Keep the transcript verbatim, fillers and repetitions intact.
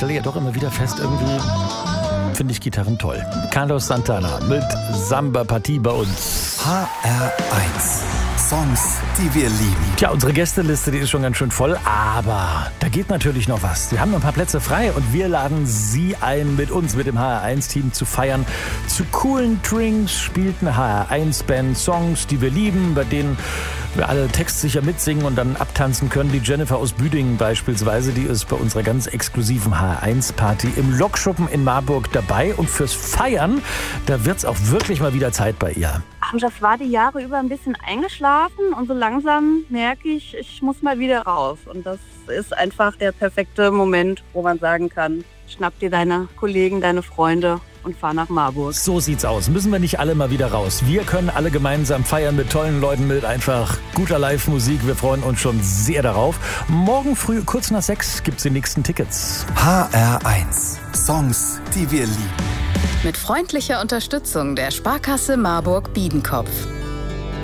stelle ja doch immer wieder fest, irgendwie finde ich Gitarren toll. Carlos Santana mit Samba Partie bei uns. H R eins. Songs, die wir lieben. Tja, unsere Gästeliste, die ist schon ganz schön voll, aber da geht natürlich noch was. Wir haben noch ein paar Plätze frei und wir laden Sie ein, mit uns, mit dem H R eins Team zu feiern. Zu coolen Drinks spielt eine H R eins Band Songs, die wir lieben, bei denen wir alle textsicher mitsingen und dann abtanzen können. Die Jennifer aus Büdingen beispielsweise, die ist bei unserer ganz exklusiven H R eins Party im Lokschuppen in Marburg dabei. Und fürs Feiern, da wird's auch wirklich mal wieder Zeit bei ihr. Das war die Jahre über ein bisschen eingeschlafen und so langsam merke ich, ich muss mal wieder raus. Und das ist einfach der perfekte Moment, wo man sagen kann, schnapp dir deine Kollegen, deine Freunde und fahr nach Marburg. So sieht's aus. Müssen wir nicht alle mal wieder raus. Wir können alle gemeinsam feiern mit tollen Leuten, mit einfach guter Live-Musik. Wir freuen uns schon sehr darauf. Morgen früh, kurz nach sechs, gibt's die nächsten Tickets. H R eins. Songs, die wir lieben. Mit freundlicher Unterstützung der Sparkasse Marburg Biedenkopf.